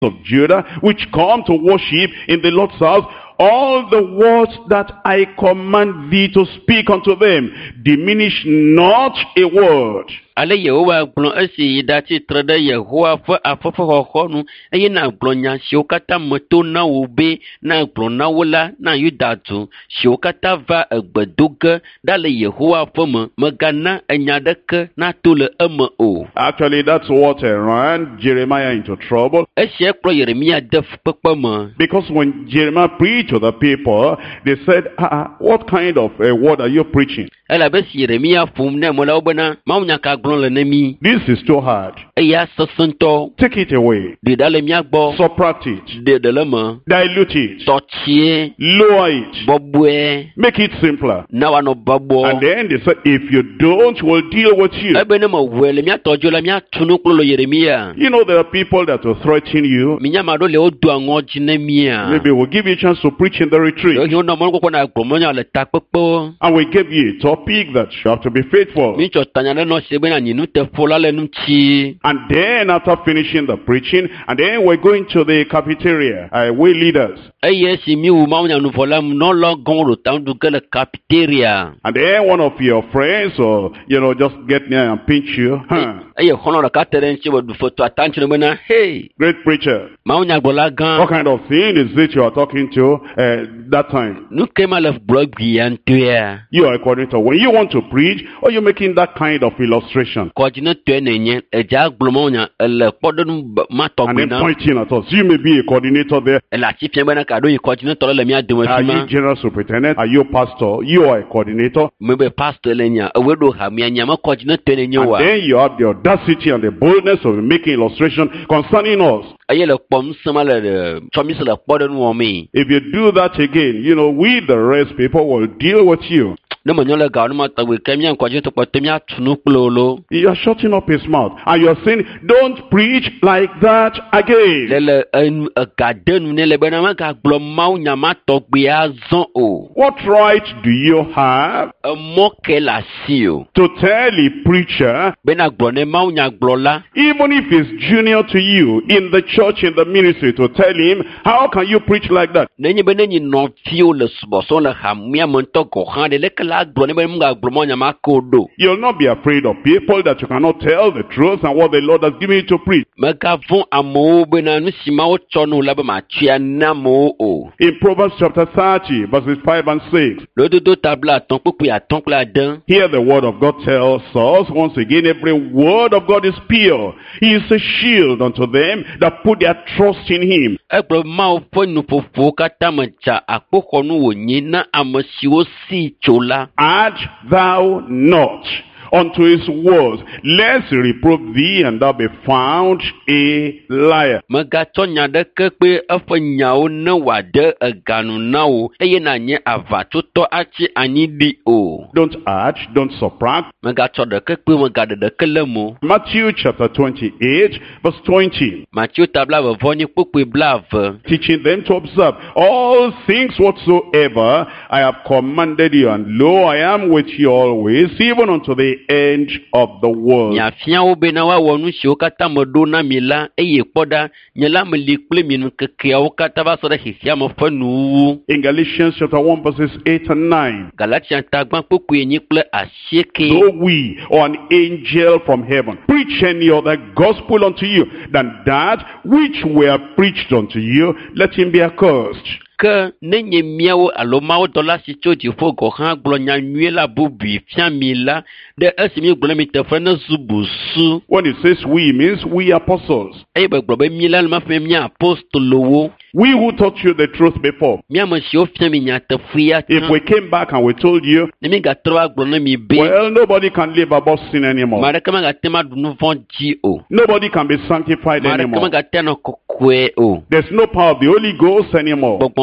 of Judah, which come to worship in the Lord's house, all the words that I command thee to speak unto them, diminish not a word. Ale Yehowa gblɔ esi yi ɖa tsitre ɖe Yehowa ƒe afɔƒexɔxɔ nu eye na gblɔ nya siwo katã me to na wo be na gblɔ na wo la na Yuda du siwo katã va egbedo ge ɖa le Yehowa ƒe me megana enya ɖeke na to le eme o. Actually, that's what ran Jeremiah into trouble. Esia kplɔ Yeremia de fukpekpe me. Because when Jeremiah preached to the people, they said, what kind of a word are you preaching? Elabe si Yeremia ƒom ne me la wo bena Mawu nya ka gblɔm le ne mi. This is too hard. Eya sesẽ ŋutɔ. Take it away. Ɖe ɖa le mía gbɔ. Subtract it. Ɖe le me. Dilute it. Tɔtsie. Lower it. Bɔbɔe. Make it simpler. Na wa nɔ babɔ. And then they said, if you don't, we'll deal with you. Ebe ne me hoe le mía tɔdzo la mía tunu kplo le Yeremia. You know, there are people that will threaten you. Minya ma ɖo le wo do aŋɔ dzi ne mía. Maybe we'll give you a chance to preach in the retreat. Yewo nɔ mɔnu kɔkɔ na gblɔmɔnya le takpekpe. And we give you a topic that you have to be faithful. Mi tsɔ tanya ɖe nɔ se be na nyinu te fo la le nu tsi. And then after finishing the preaching, and then we're going to the cafeteria. We leaders. Eye si mi wu Mawu nya nuvɔ la mu n'ɔlɔ gɔn ɖo ta ŋdu ge le cafeteria. And then one of your friends, or just get near and pinch you. Eye xɔnɔ ɖeka te ɖe ŋuti wɔ du foto ata ŋuti be na hey. Great preacher. Mawu nya gbɔla gã. What kind of thing is it you are talking to that time? Nu ke ma le gblɔ gbia ŋutɔa. You are a coordinator. When you want to preach, or you're making that kind of illustration. Coordinator ne nye edza gblɔ Mawu nya ele kpɔɖenu ma And then tɔgbe na. pointing at us. You may be a coordinator there. Ele ati fiam be na ka ɖo yi coordinator le mía dome Are fi you ma. general superintendent? Are you a pastor? You are a coordinator. Me be pastor le nya ewe ɖo ha mía nya me coordinator ne nye And wa. then you have the audacity and the boldness of making illustration concerning us. Eye le kpɔm sema le tsɔmi se le kpɔɖenu wɔ me. If you do that again, we the rest people will deal with you. Ne me nyɔ le ga ne ma tɔgbe ke mía coordinator kpɔte mía tunu kplo lo. You are shutting up his mouth and you are saying, don't preach like that again. Le ega de nu ne le be na me ga gblɔ Mawu nya ma tɔgbea zɔn o. What right do you have Emɔ ke le asi o. to tell a preacher, Be na gblɔ ne Mawu nya gblɔla. even if he's junior to you in the church, in the ministry, to tell him, how can you preach like that? Nenye be ne nyi nɔviwo le subɔsɔ le ha mía me ŋutɔ gɔ hã ɖe leke la gblɔ ne be mu ga gblɔ Mawu nya ma ko ɖo. You'll not be afraid of people that you cannot tell the truth and what the Lord has given you to preach. Mega vɔn amewo be na nu si Mawu tsɔ nu la be ma tsia na amewo o. In Proverbs chapter 30, verses 5 and 6, Lododo tabla atɔn kpekpe atɔn kple ade. here the word of God tells us, once again, every word of God is pure. He is a shield unto them that put their trust in him. Egblɔ Mawu ƒe nuƒoƒowo katã me dza akpoxɔnu wònye na ame siwo si tso la. Add thou not unto his words, lest he reprove thee and thou be found a liar. Megatsɔ nya ɖeke kpe eƒe nyawo ne wòaɖe eganu na wo eye nànye avatsotɔ atsi anyi ɖi o. Don't add, don't subtract. Megatsɔ ɖeke kpe megaɖe ɖeke le mo. Matthew chapter 28, verse 20. Matthew tabla vevɔnyi kpekpe blave. Teaching them to observe all things whatsoever I have commanded you, and lo, I am with you always, even unto the end of the world. Miafia wo be na woawɔ nu siwo katã meɖo na mi la eye kpɔ ɖa nye la meli kple mi nukekeawo katã va sɔ ɖe xexea me ƒe nuwuwu. In Galatians chapter 1, verses 8 and 9. Galatia tagbã kpekpe enyi kple asieke. Though we or an angel from heaven preach any other gospel unto you than that which were preached unto you, let him be accursed. Ke nenye míawo alo mawudɔla si tso dziƒo gɔ hã gblɔ nyanyuie la bubu fia mi la ɖe esi mi gblɔ mi teƒe ne zu busu. When it says we, it means we apostles. Eye be gblɔ be mi la ma fi mía apostolowo. We who taught you the truth before. Mía me siwo fia mi nyateƒea If we came back and we told you, ne mi gatrɔ va gblɔ ne mi be. well, nobody can live above sin anymore. Ma ɖeke megate ma ɖu nu vɔ̃ dzi o. Nobody can be sanctified Ma ɖeke anymore. megate anɔ kɔkɔe o. There's no power of the Holy Ghost anymore. Gbɔgbɔ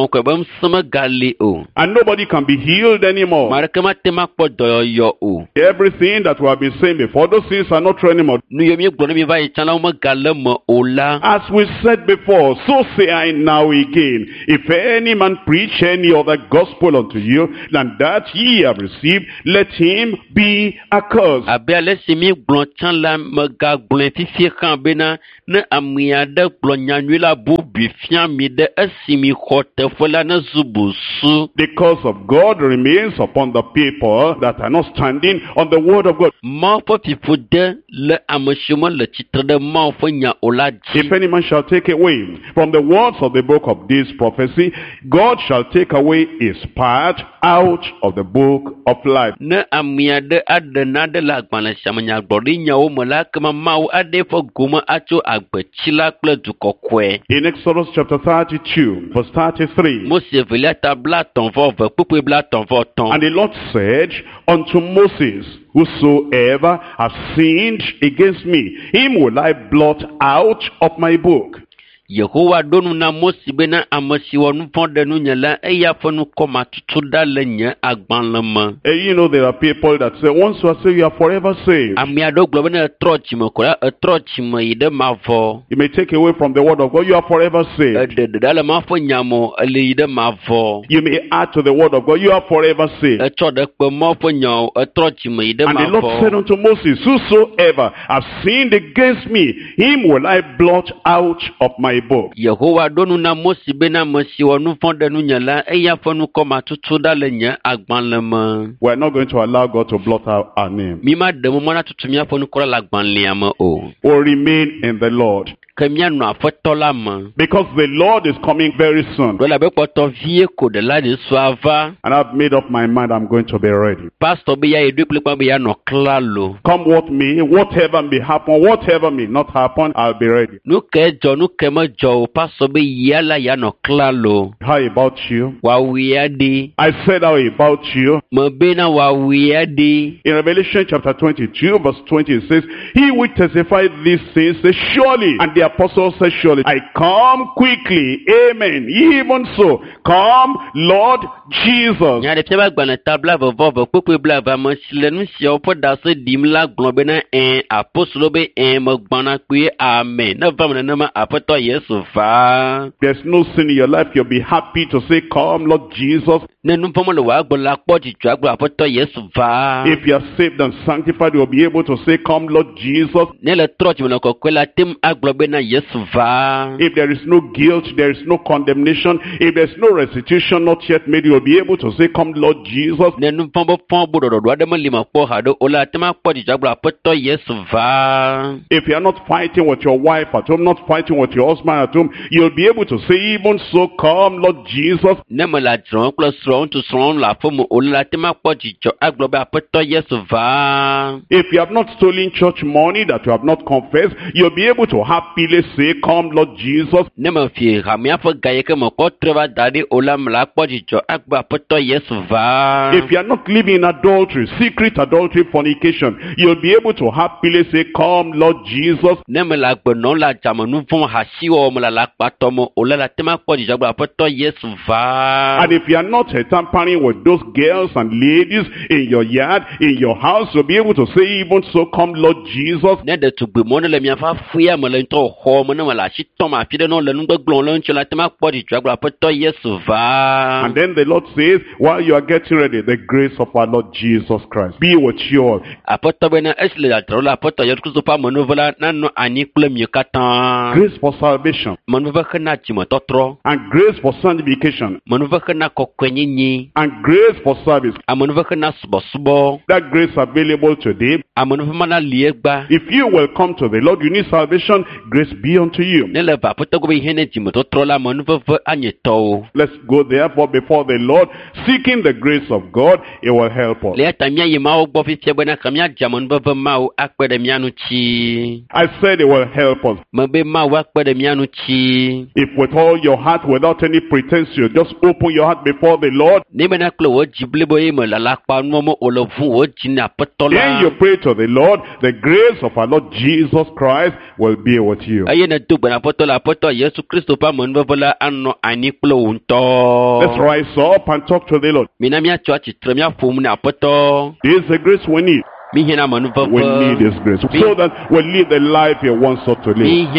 ko bam sama gali o And nobody can be healed anymore. maraka matema kpo doyo o Everything that we have been saying before, those things are not true anymore. nu yemi gbo mi vai chala ma galama ola As we said before, so say I now again, if any man preach any other gospel unto you than that ye have received, let him be accursed. abe alesimi gblon chala ma ga gblon fifi kan bena na amia de gblon nyanwela bu bi fian mi de asimi khote fola na zubusu Because of God remains upon the people that are not standing on the word of God. ma fo fifu de le amashuma le titre de ma fo nya ola If ji any man shall take away from the words of the book of this prophecy, God shall take away his part out of the book of life. na amia de adena de la gbana shamanya gbori nya o mala kama ma o ade fo goma acho agbechila kple dukokwe In Exodus chapter 32, verse 33, Mose velia tabla ton vo ve pupu bla ton vo ton and the Lord said unto Moses, whosoever hath sinned against me, him will I blot out of my book. Yehowa donu na Mose bena amasi wonu fonde nu nyala eya fonu koma tutuda le nye agbanlema You know, there are people that say, once you are saved, you are forever saved. amia do glo bena trochi mo kola trochi mo ide mavo You may take away from the word of God, you are forever saved. de dale mafo nyamo ele ide mavo You may add to the word of God, you are forever saved. cho de pe mafo nyawo trochi mo ide And the Lord said mavo unto Moses, whosoever hath sinned against me, him will I blot out of my book. Yehowa donu na Mose bena amasi wonu fonde nu nyala eya fonu koma tutuda le nye agbanlema We are not going to allow God to blot out our name. mima de mo mona tutumia fonu kola la gbanliama o We'll remain in the Lord. kemia no afetola ma Because the Lord is coming very soon. dola be poto vie ko de la de suava And I've made up my mind I'm going to be ready. pastor be ya edu ple be ya no klalo Come what may, whatever may happen, whatever may not happen, I'll be ready. nu ke ma jo pastor be yala ya no klalo How about you? wa wiadi I said how about you? mo be na wa wiadi In Revelation chapter 22 verse 20 it says, he will testify these things says, surely, and the apostle says surely, I come quickly, amen, even so, come Lord Jesus. nya de peba gbana tabla vo popo bla va mo sile nu si o poda se dimla gbon be na apostle be mo gbana pe amen na va na ma apoto yesu va There's no sin in your life, you'll be happy to say, come Lord Jesus. ne nu pomo le wa gbola po ji ju agbo apoto yesu va If you are saved and sanctified, you'll be able to say, come Lord Jesus. ne le troch mo ko kwela tem agbo be na yesu va If there is no guilt, there is no condemnation, if there's no restitution not yet made, you'll be able to say, come Lord Jesus. ne nu pomo pon bodo do de mo lima po ha do ola tema po ji ju agbo apoto yesu va If you are not fighting with your wife at home, not fighting with your husband at home, you'll be able to say, even so, come Lord Jesus. ne mo la tron klo tron to tron la fo mo ola tema po ji ju agbo be apoto yesu va If you have not stolen church money that you have not confessed, you'll be able to happily say, come Lord Jesus. ne mo fi ramia fo gaye ke mo ko treva dadi ola mla po ji ju agbo apoto yesu va If you are not living in adultery, secret adultery, fornication, you'll be able to happily say, come Lord Jesus. ne me la gbono la jamonu fun hasi o mo la pato mo ola la tema po ji ju agbo apoto yesu va And if you are not tampering with those girls and ladies in your yard, in your house, you'll be able to say, even so, come Lord Jesus. ne de tugbe mo ne le mi fa fuya mo le to ho mo ne la shi to ma fi de no le nu gbon lo ncho la tema po ji ju agbo apoto yesu va And then the Lord says, while you are getting ready, the grace of our Lord Jesus Christ be with you all. apoto be na esle la tro la apoto yesu kristo pa mo no vola na no ani kule mi katan Grace for salvation mo no va kana ti mo totro and grace for sanctification mo no va kana ko kwenyi and grace for service. mo no va kana subo That grace available today. mo no va mana liegba If you will come to the Lord, you need salvation, grace be unto you. ne le va apoto go be hene ti mo totro la mo no va anyeto Let's go therefore before the Lord, seeking the grace of God, it will help us. le tamia ye ma o gbo fi fie bena kamia jamon va ma o akpede mianu chi I said it will help us. mo be ma o akpede mianu chi If with all your heart, without any pretense, you just open your heart before the Lord. Then Then you pray to the Lord. The grace of our Lord Jesus Christ will be with you. Let's rise up and talk to the Lord. This is the grace we need. We need this grace so that we'll live the life He wants us to live.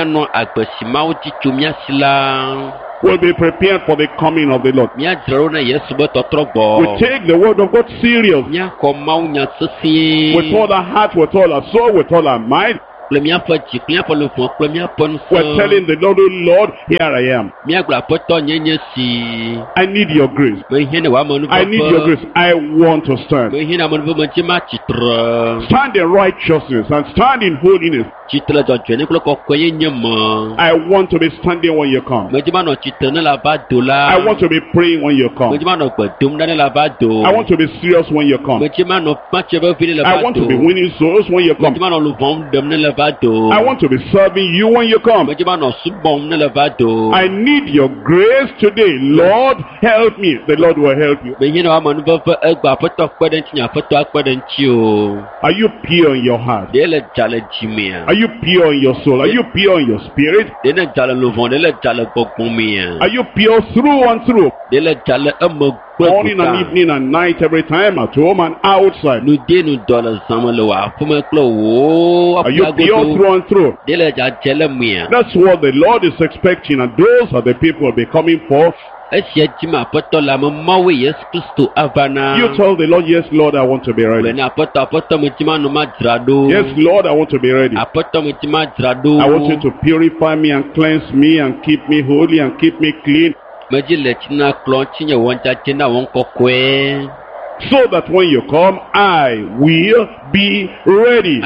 We'll be prepared for the coming of the Lord. We take the word of God serious. With all our heart, with all our soul, with all our mind. We're telling the Lord, oh Lord, here I am. I need your grace. I need your grace. I want to stand. Stand in righteousness and stand in holiness. I want to be standing when you come. I want to be praying when you come. I want to be serious when you come. I want to be winning souls when you come. I want to be serving you when you come. I need your grace today. Lord, help me. The Lord will help you. Are you pure in your heart? Are you pure in your soul? Are you pure in your spirit? Are you pure through and through? Morning and evening and night, every time, at home and outside. Are you pure through and through? That's what the Lord is expecting, and those are the people will be coming for. You tell the Lord, yes, Lord, I want to be ready. Yes, Lord, I want to be ready. I want you to purify me and cleanse me and keep me holy and keep me clean. So that when you come, I will be ready.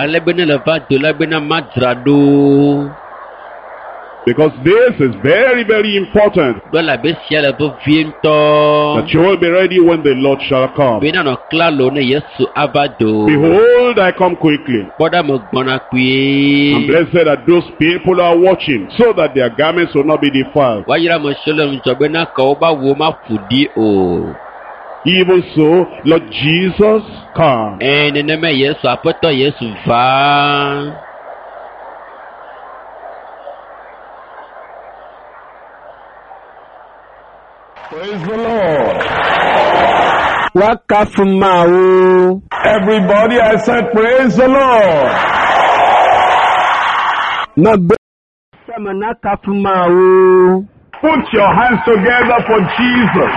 Because this is very, very important. That you will be ready when the Lord shall come. Behold, I come quickly. And blessed are those people who are watching, so that their garments will not be defiled. Even so, Lord Jesus, come. Praise the Lord. Everybody, I said, praise the Lord. Put your hands together for Jesus.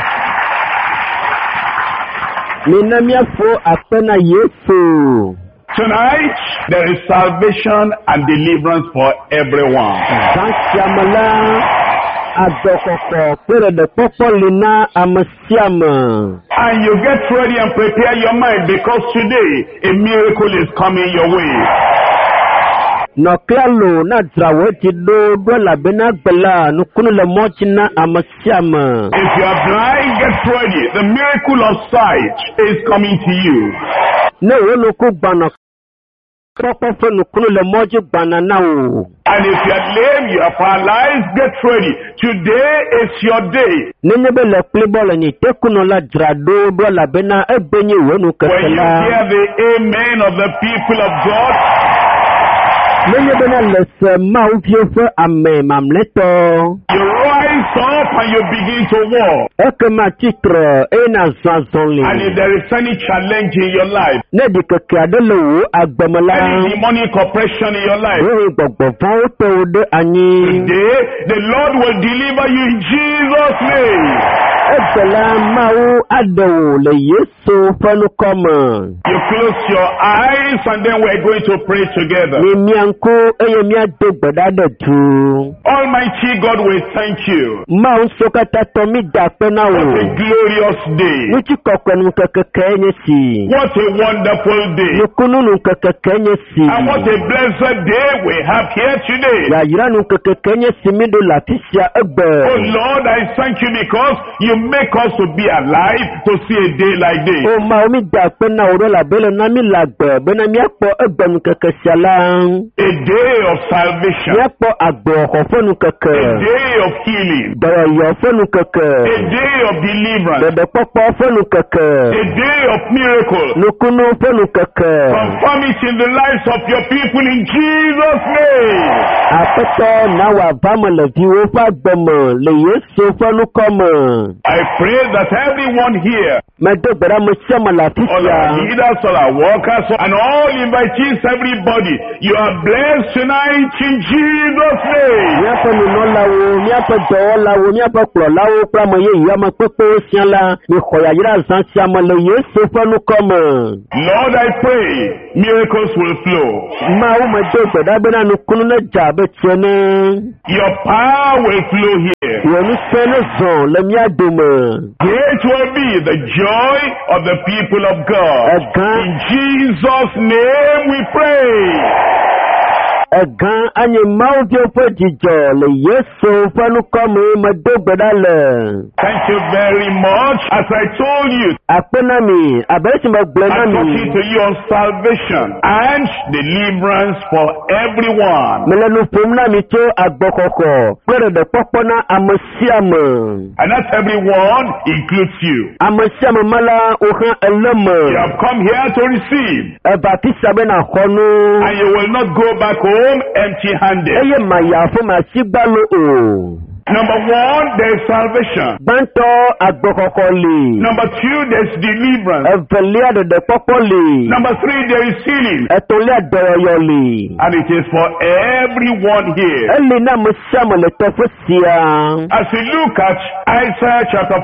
Tonight, there is salvation and deliverance for everyone. And you get ready and prepare your mind, because today a miracle is coming your way. If you are blind, get ready. The miracle of sight is coming to you. And if you are lame, you are paralyzed, get ready. Today is your day. When you hear the amen of the people of God, you rise up and you begin to walk. And if there is any challenge in your life, any demonic oppression in your life, today the Lord will deliver you in Jesus' name. You close your eyes and then we're going to pray together. Almighty God, we thank you. What a glorious day. What a wonderful day. And what a blessed day we have here today. Oh Lord, I thank you because you You make us to be alive to see a day like this. O ma o mi da pe na oro la bele na mi la gbe be na mi apo egbenu keke siala. A day of salvation. Mi apo agbo ofonu keke. A day of healing. Doro yo ofonu keke. A day of deliverance. Bebe popo ofonu keke. A day of miracle. Nukunu ofonu keke. Confirm it in the lives of your people in Jesus' name. Apeto na wa vamo le vi wo fa gbemo le Yesu ofonu komo. I pray that everyone here, Me do gbera mo sema la all our fisia. leaders, all our workers, and all invitees, everybody, you are blessed tonight in Jesus' name. Mi apo ni no lawo, mi apo do lawo, mi apo klo lawo pra mo ye ya ma pepe siala. Mi khoya yira san siama le Yesu ofonu komo. Lord, I pray miracles will flow. Ma o ma do gbeda be na nukunu na ja be tiene. Your power will flow here. Yonu sene zon le mi adume. Great will be the joy of the people of God. In Jesus' name we pray. Egan anye maudi opo jijo le Yesu fanu komu ma do gbeda le. Thank you very much. As I told you, Apena mi, abesi ma gblena I'm talking mi. to you on salvation and deliverance for everyone. Melenu fumna mi to agbokoko. Plere de popona amasiame. And not everyone includes you. Amasiame mala uhan You eleme. have come here to receive, Eba kisabe na khonu. and you will not go back home empty-handed. Eye maya fo ma sigbalo o. Number one, there is salvation. Banto agbokoko li. Number two, there is deliverance. Evelia de popo li. Number three, there is healing. Etolia doyo li. And it is for everyone here. Eli na musama le tofusia. As we look at Isaiah chapter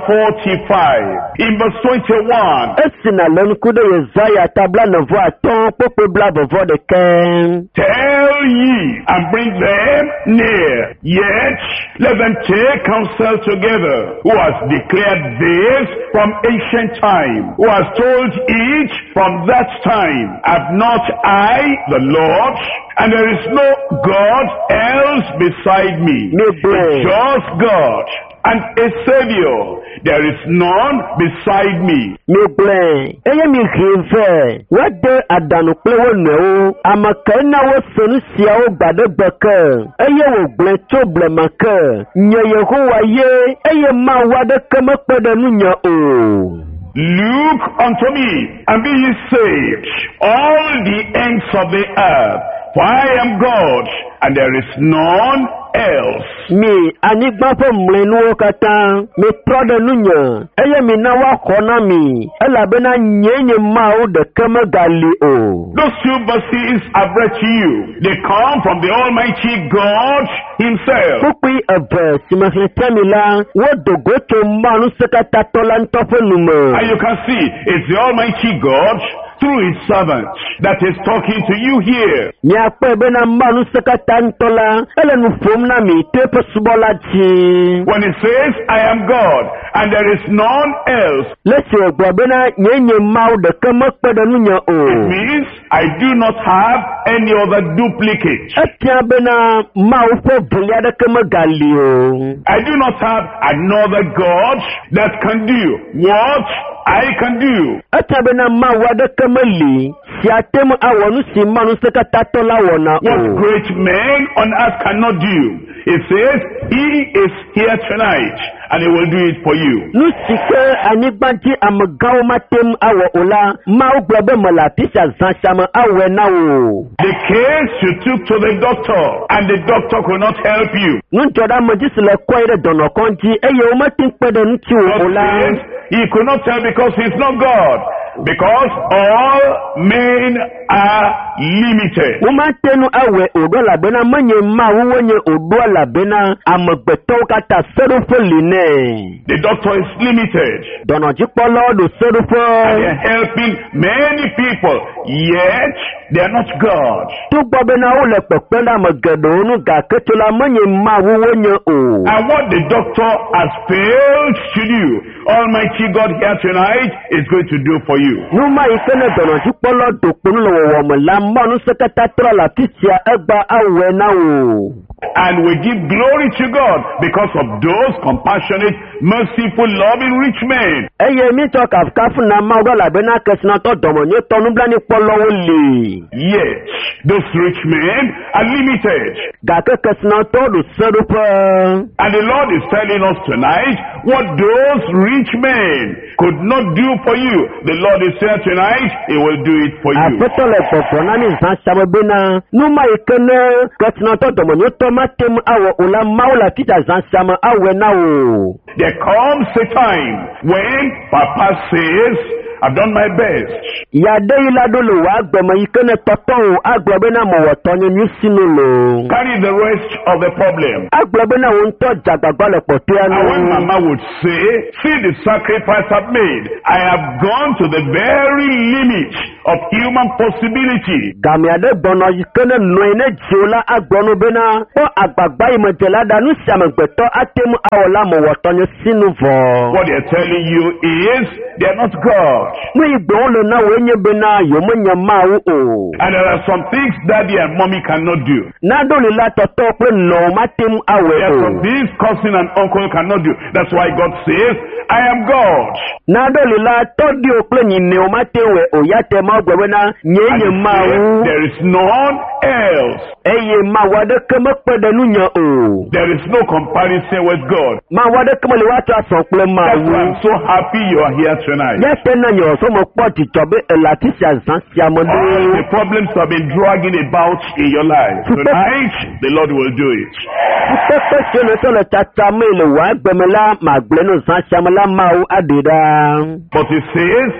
45, in verse 21, Esina lenkude Yesaya tabla nevo aton popo bla vovo de ken. tell ye and bring them near, yet let them take counsel together, who has declared this from ancient time, who has told it from that time. Have not I the Lord? And there is no God else beside me. No A brain. just God and a Savior. There is none beside me. Me ble. Eye mi hive. Wade adanu plewo ne o. Amaka na wo sonu sia o gbade gbeke. Eye wo ble to ble make. Nye Yehowa ye. Eye ma wade keme pede nu nya o. Look unto me, and be ye saved, all the ends of the earth, for I am God, and there is none else. Mi anigba fo mlenu kata. Mi prode nu nya. Eye mi na wa khona mi. Ela bena nyenye ma o de keme gali o. Those two verses I've read to you, they come from the Almighty God Himself. Pukui eve simahletemila wodogo to manu sekata tolantofe nume. And you can see, it's the Almighty God through His servant that is talking to you here. Miakpe bena manu sekata ntola ele nufom na mi tepe subola ji. When it says, I am God, and there is none else, Lesi ogwa bena nyenye mau de kemekpe de nunya it o. means I do not have any other duplicate. Etia bena mau fo bulia de kemegali o. I do not have another God that can do what I can do. Etia bena mau wade kemeli. Siatemu awonu si manu sekata tola wona What o. great men on earth cannot do. It says, He is here tonight, and He will do it for you. Nusike anigbanji amagawo matem awo ola mau globe mola tisha zanshama awe na o. The case you took to the doctor, and the doctor could not help you. Nunjoda majisile kwaire dono konji eye o matin pede nti God o ola. says He could not tell because He's not God. Because all men are limited. Umatenu awe odo la bena manye ma wonye odo la bena amagbeto kata serufo line. The doctor is limited. Dono jipolo do serufo. And they're helping many people, yet they are not God. Tugbo bena o le pependa magedo nu ga ketula manye ma wonye o. And what the doctor has failed to do, Almighty God here tonight is going to do for you. you. Numa ikene dono jipolo dokunu lo wo mo la monu sekata tra la tisia egba awe na o. And we give glory to God because of those compassionate, merciful, loving rich men. Eye mi to kafu na ma go la be na kesna to domo ni to nubla ni polo le. Yes, those rich men are limited. Ga ke kesna to do serupa. And the Lord is telling us tonight what those rich men could not do for you. The Lord is saying tonight, He will do it for you. Apeto le popo na mi san sabe be na. Numa ikene kesna to domo ni to matem awo ula maula kita zan sama awe na o. There comes a time when Papa says, I've done my best. Ya de ila dolo wa gbemo ikene toton agbobe na mo wotonyo ni sinolo. Carry the rest of the problem. Agbobe na won to jagbagba le potianu. And when Mama would say, see the sacrifice I've made. I have gone to the very limit of human possibility. Gami ade bono ikene noine jiola agbono bena o agbagba imotela danu samegbeto atemu awola mo wotonyo sinuvo. What they're telling you is they're not God. No igbolo na wenye bena yomo nyama o. And there are some things Daddy and Mommy cannot do. Na do la toto pe no matem awe There are o. some things cousin and uncle cannot do. That's why God says, I am God. Na do la to di o pe ni ne o matewe o yate ma gbe na And nyenye he ma says, o. there is none else. Eye ma wade keme pede nu nya o. There is no comparison with God. Ma wade keme le watu asokle ma That's why o. I'm so happy you are here tonight. Yete na nyo so mo poti tobe elatisia zansia mo All the de. problems have been dragging about in your life. Tonight, the Lord will do it. Pepe chene so le tata me le wa gbemela ma gble no zansia mo la ma o adida. But it says,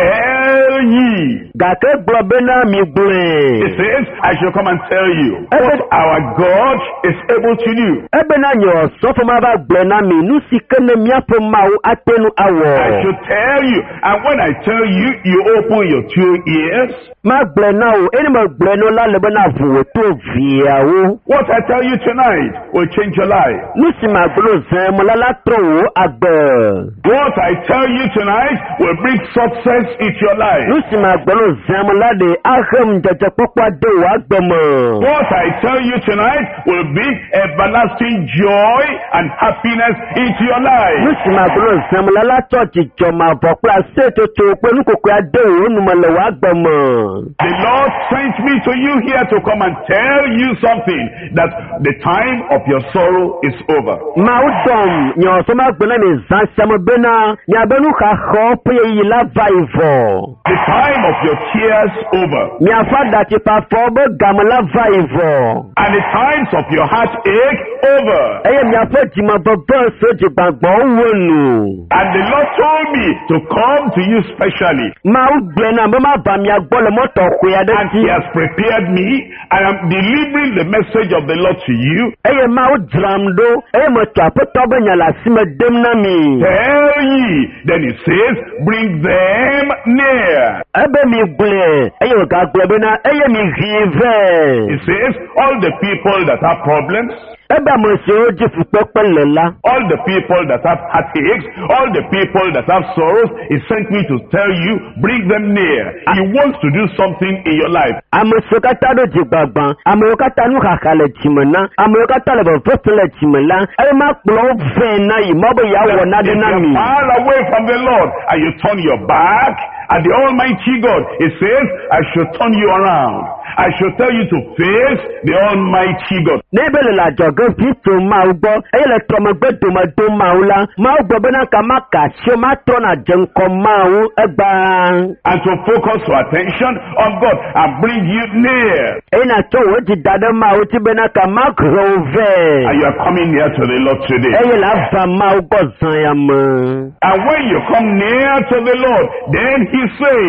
tell ye. Gake gbo bena mi It gble. says, I shall come and tell you what our God is able to do. Ebe na nyo so fo ma ba gble na mi nu sikene miapo ma o atenu I awo. should tell you. And when I tell you, you open your 2 ears. Ma gble na o eni ma gble no la le bena vuwe to via o. What I tell you tonight will change your life. Nusi ma glo zem la la tro o agbe. What I tell you tonight will bring success into your life. Nusi ma glo zem la de ahem jeje popa de o agbe mo. What I tell you tonight will bring everlasting joy and happiness into your life. Nusi ma glo zem la la church jo ma bo pra se to pe nu koko ade o nu ma le wa agbe mo. The Lord sent me to you here to come and tell you something, that the time of your sorrow is over. Ma o dom nyo so ma gbe na mi zan sam bena nya benu kha kho pe yi la vaivo. The time of your tears over. Mi afada ti pa fo be gamla vaivo. And the times of your heartache over. Eye mi afadi ma bobo so ji gbagbo wonu. And the Lord told me to come to you specially. Ma o gbe na be ma ba mi agbo le moto ku ya de And He has prepared me. I am delivering the message of the Lord to you. eye ma o dramdo eye mo to apoto be nya la sime dem na mi. Tell ye. Then He says, bring them near. Ebe mi gble eye o ga gble be na eye mi rive. He says, all the people that have problems, Ebe mo se o ji fu pepe lela. all the people that have heartaches, all the people that have sorrows, He sent me to tell you, bring them near. He wants to do something in your life. Amosokata do jigbagban, amokata nu kakale chimena, amokata le bofele chimela. Eye ma kplo ve na yi mo be ya wo na de If na you're mi. far away from the Lord and you turn your back at the Almighty God, He says, I should turn you around. I should tell you to face the Almighty God. Nebele la jogo fito ma ugbo, eye le tomo gbe do ma do ma ula, ma ugbo be na ka ma ka sho ma to na jenko ma u egba. And to focus your attention on God and bring you near. Eye na to wo ji dade ma u ti be na ka ma grove. And you are coming near to the Lord today. Eye la va ma ugbo zan ya mo. And when you come near to the Lord, then He says,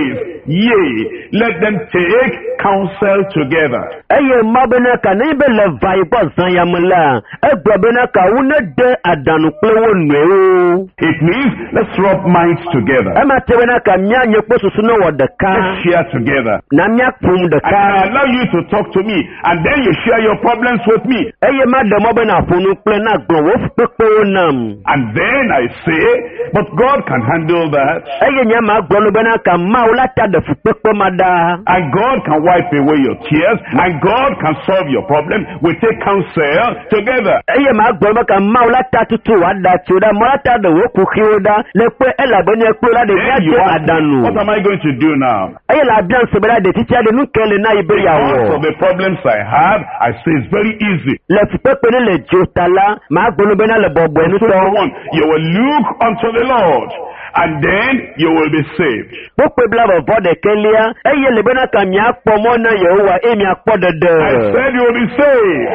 Yea, let them take counsel together. Eye mabena ka ne be le vai bo zan yamla. Egbabena ka wona de adanu plewo nwe. It means let's rub minds together. Ema tebena ka mia nyekpo susu no wodeka. Let's share together. Na mia pum de I ka. can allow you to talk to me and then you share your problems with me. Eye madamo bena funu ple na gbo wo pepe nam. And then I say, but God can handle that. Eye nyama gbo no bena ka maula ta de pepe mada. And God can wipe away your tears. And God can solve your problem. We take counsel together. Eye ma gbo ka maula ta tutu wada chuda mala ta de wo kukiuda le pe ela bene kula de Then you ya ask me, adanu. what am I going to do now? Eye la bian sebela de titia de nukele na iberia Because wo. of the problems I have, I say it's very easy. Le pepe ne le jotala ma gbo no bena le bobo enu So to. one, you will look unto the Lord, and then you will be saved. Pope bla bo de kelia eye le bena ka mi apomo na Yehowa e mi akpode de. I said you will be saved.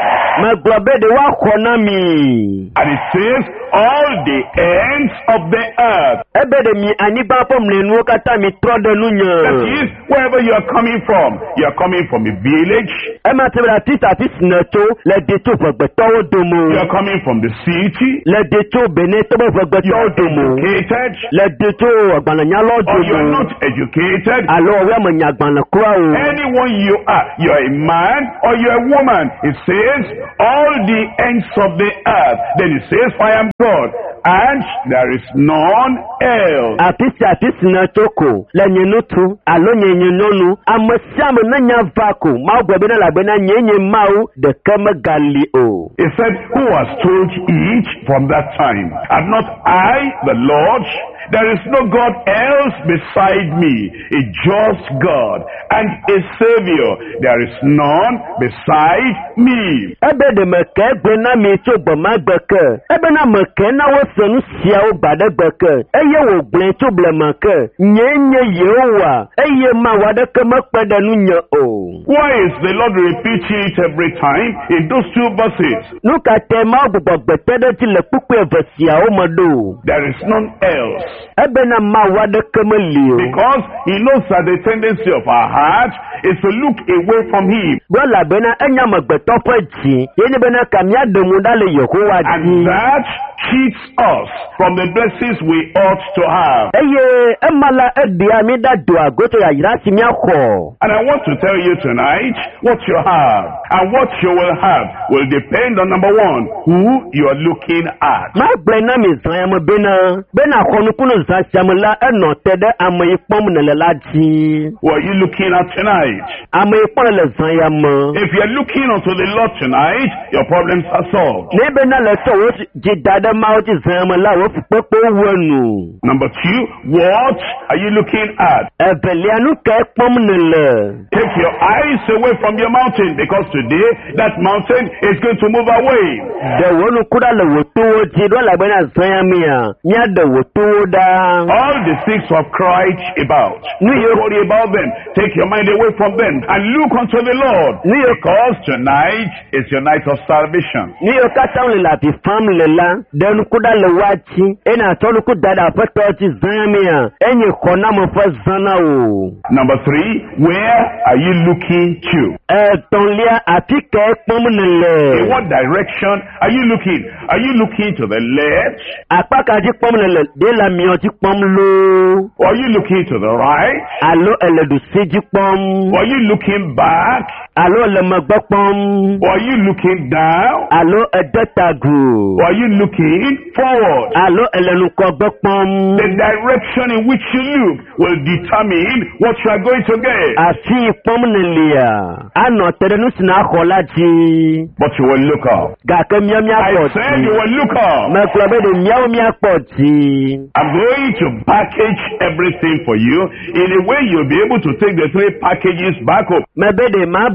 Ma globe de wa khona mi. And it says, all the ends of the earth. Ebe de mi aniba pom le nu kata mi trode nu That nya. is, wherever you are coming from. You are coming from a village. E ma tebra tita tis neto le de to vegbeto You domo. are coming from the city. Le de to beneto You vegbeto are domo. educated. Le de to agbananya lo Or you are domo. not educated. Alo we mo nya agbana kura o. Anyone you are a man or you're a woman. It says, all the ends of the earth. Then it says, I am God. And there is none else. Atis neto ko le nyenutu alo nyenyenonu amasiam na nya vako ma gbe na la bena nyenye mau de kama gali o. He said, who has told each from that time? Have not I, the Lord? There is no God else beside me, a just God and a Savior. There is none beside me. Ebe de meke gbe na mi to gbe ma gbeke. Ebe na meke na wo senu sia o gbade gbeke. Eye wo gble to ble meke. Nyenye Yehowa. Eye ma wade ke mekpede nu nye o. Why is the Lord repeating it every time in those two verses? Nu ka te ma gbogbo gbete de ti le pupu evesia o modo. There is none else. Ebe na ma wade ke me li o. Because he knows that the tendency of our heart is to look away from him. Wala bena enya magbeto pe ji. Yeni bena kamya de mudale Yehowa And ji. that keeps us from the blessings we ought to have. Eye emala edia mi da do agoto ya yirasi mi akọ. And I want to tell you tonight, what you have and what you will have will depend on, number one, who you are looking at. Ma gbe na mi zan ya mo bena. Bena konu kunu zan siamula eno tede amo ipom nele la ji. Who are you looking at tonight? Amo ipom le zan ya mo. If you're looking unto the Lord tonight, your problems are solved. Ne bena le to wo ji dada ma o ji zan ya mo la wo popo wonu. Number two, what are you looking at? Ebelianu ke pom nele. Take your eyes away from your mountain, because today that mountain is going to move away. De wonu kuda le wo to wo ji do la bena zan ya mi ya. Nya de wo to da. All the things we have cried about, don't worry about them. Take your mind away from them and look unto the Lord, because tonight is your night of salvation. Ni yo kata le la bi fam le la. De nu kuda le wachi. Ena to nu kuda da peto ji zan ya mi ya. Enye kona mo fa zana o. Number three, where are you looking to? Tonlia ati ke pom nele. In what direction are you looking? Are you looking to the left? Apa ka ji pom nele. De la mi o ji pom lo. Or are you looking to the right? Alo ele du si ji pom. Or are you looking back? Alo le magbo pom. Or are you looking down? Alo edetagu. Or are you looking forward? Alo ele nu ko gbo pom. The direction in which you look will determine what you are going to get. Afi pom nele ya. Ano tere nu sina khola ji. But you will look up. Ga ke mia mia I ko said you ji. will look up. Me klobe de mia mia ko ji. I'm going to package everything for you in a way you'll be able to take the three packages back home. Me be de ma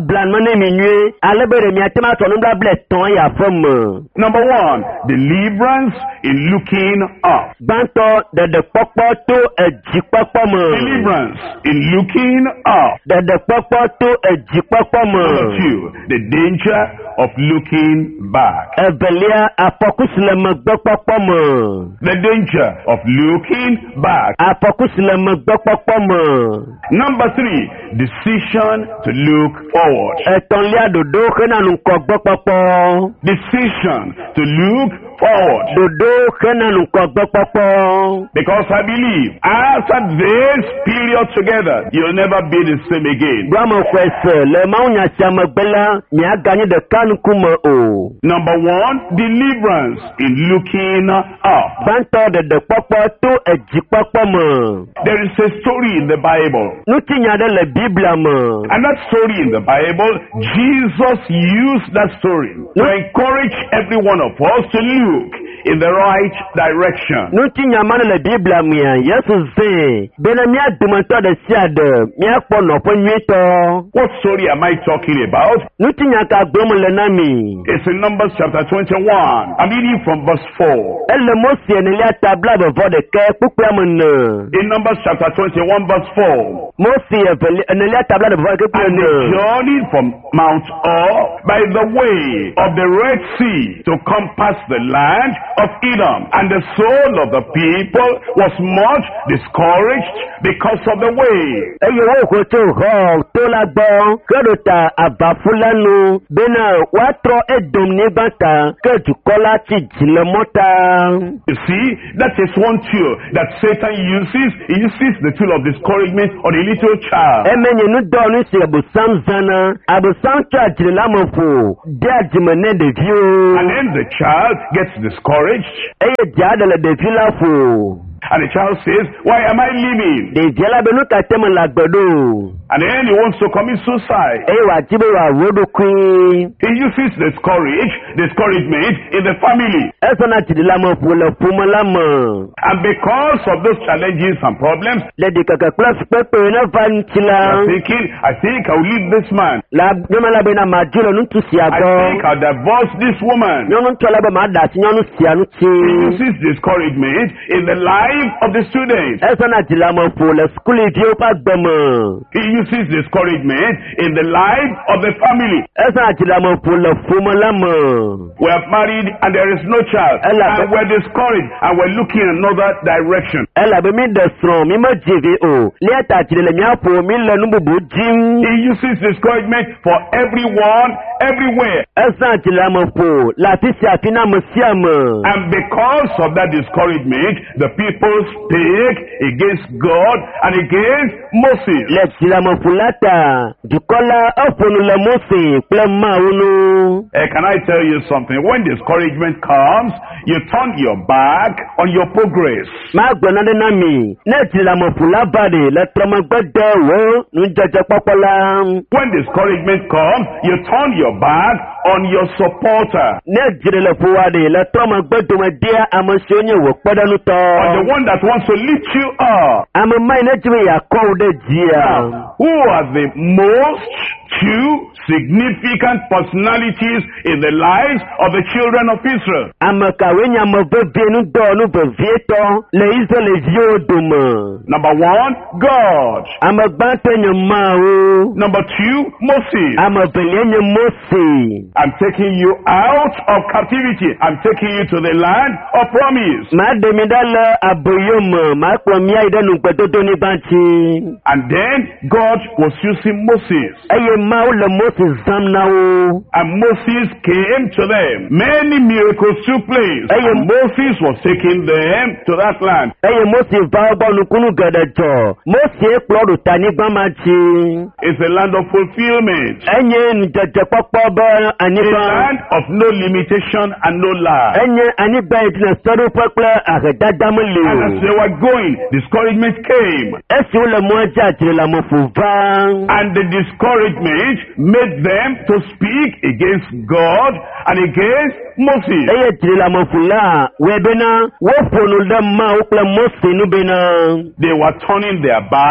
blan mane minue alebere mi atema to no blable ton ya fam. Number one, deliverance in looking up. Banto de popo to ejipapa mo. Deliverance in looking up. De popo to ejipapa mo. Number two, the danger of looking back. Evelia apokusle magbopopo mo. The danger of looking back. Apokusle magbopopo mo. Number three, decision to look forward. Etonlia dodo kena nko gbopopo. Decision to look forward. Dodo kena nko gbopopo. Because I believe after this period together, you'll never be the same again. Brahma kwese le maunya chama bela mi aganye de kanu kuma o. Number one, deliverance in looking up. Banto de popo to ejipapa mo. There is a story in the Bible. Nutinya de le Biblia mo. And that story in the Bible, Jesus used that story to encourage every one of us to look in the right direction. Nutinya man le Biblia mo ya Yesu ze. Bena mi adumanto de siade mi akpo no po nweto. What story am I talking about? Nutinya ka gbomo le nami. It's in Numbers chapter 21. I'm reading from verse 4. Elle mosie ne lia tabla before the ke pupra mo na. In Numbers chapter 21 verse 4. Mosie ne lia tabla before ke pupra And they journeyed from Mount Or by the way of the Red Sea to compass the land of Edom. And the soul of the people was much discouraged because of the way. Eye wo ko to ho to la gbo kedota abafulanu bena watro edom ni bata kedukola ti jile mota. You see, that is one tool that Satan uses. He uses the tool of discouragement on a little child. Emenye nu do nu se abusam zana abusam cha jile lamofo dia jimene de view. And then the child gets discouraged. Eye jada le de vilafo. And the child says, why am I living? De jela benu katema lagbedo. And then he wants to commit suicide. Eye wa jibe wa wodo queen. He uses discouragement in the family. Esona jile lamofo le fumalama. And because of those challenges and problems, Le de kaka class pepe na vanchila. I think I'll leave this man. La nyoma la bena majulo nuntu I siago. think I'll divorce this woman. Nyonu tola ba mada si nyonu sianu He chi. uses discouragement in the life of the students. Esona jila mo fo le school idio pa gbemo. He uses discouragement in the life of the family. Esona jila mo fo le fumo lamo. We are married and there is no child. And we're discouraged and we're looking in another direction. Ela be mi de strong mi ma jivi o. Lieta jile le mi apo mi le nububu jim. He uses discouragement for everyone, everywhere. Esona jila mo fo la tisi afina mo siamo. And because of that discouragement, the people speak against God and against Moses. Le jila mo fulata. Dukola ofonu le Mose plema unu. Can I tell you something? When discouragement comes, you turn your back on your progress. Ma gbona de nami. Ne jila mo fulabade le troma gbede wo nu jeje popola. When discouragement comes, you turn your back on your supporter. Ne jile le fuwade le troma gbede me dia amonsionye wo podanu to. On the one that wants to lift you up. Ama mai ne jime ya ko de dia. Who are the most two significant personalities in the lives of the children of Israel? Amakawenya mavevenu donu vevieto le Israel vioduma. Number one, God. Amabante nyamau. Number two, Moses. Amavelenye Mose. I'm taking you out of captivity. I'm taking you to the land of promise. Mademidala aboyoma makwamia idenu kwetoto ni banchi. And then God was using Moses. Aye maula Moses zamnao. And Moses came to them. Many miracles took place. And Moses was taking them to that land. Aye Moses vaoba nukunu gadajo. Moses plodu tani bamachi. It's a land of fulfillment. Enye njaje papoba A aniba. land of no limitation and no lie. Enye aniba itina storu pakla agedadamuli. And as they were going, discouragement came. Esi ule mwaja jila mofuva. And the discouragement made them to speak against God and against Moses. Eye jila mofula webena wofonu dama ukla Mose nubena. They were turning their back